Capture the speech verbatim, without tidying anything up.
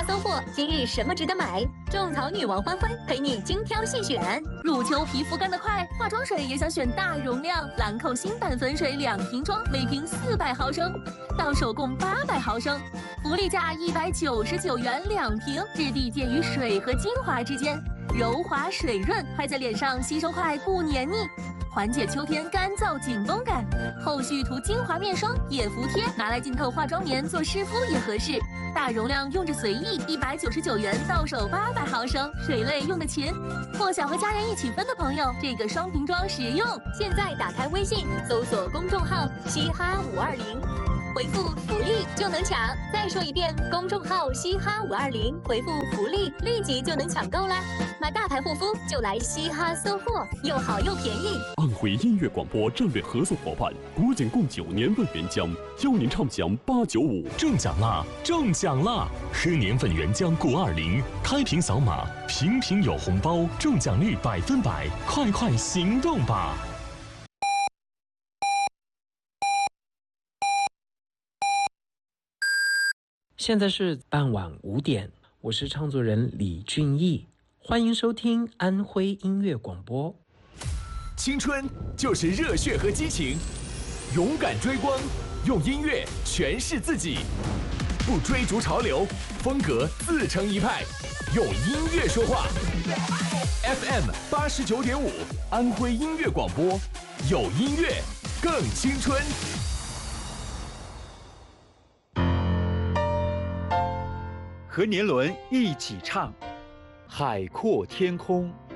搜货，今日什么值得买？种草女王欢欢陪你精挑细选。 入秋皮肤干得快，化妆水也想选大容量，兰蔻新版粉水两瓶装，每瓶四百毫升，到手共八百毫升，福利价一百九十九元两瓶，质地介于水和精华之间，柔滑水润，拍在脸上吸收快不黏腻。缓解秋天干燥紧绷感，后续涂精华面霜也服帖，拿来浸透化妆棉做湿敷也合适。大容量用着随意，一百九十九元到手八百毫升，水类用得勤。或想和家人一起分的朋友，这个双瓶装实用。 现在打开微信，搜索公众号“嘻哈五二零”，回复福利就能抢。再说一遍，公众号“嘻哈五二零”，回复福利，立即就能抢购啦！买大牌护肤就来嘻哈搜货，又好又便宜。 安徽音乐广播战略合作伙伴国检共九年份原浆，邀您畅享八九五中奖啦！中奖啦！喝年份原浆固二零，开瓶扫码，瓶瓶有红包，中奖率百分百，快快行动吧！ 现在是傍晚五点，我是创作人李俊毅，欢迎收听安徽音乐广播。 青春就是热血和激情，勇敢追光，用音乐诠释自己，不追逐潮流，风格自成一派，用音乐说话。F M 八十九点五，安徽音乐广播，有音乐更青春。 和年轮一起唱，海阔天空。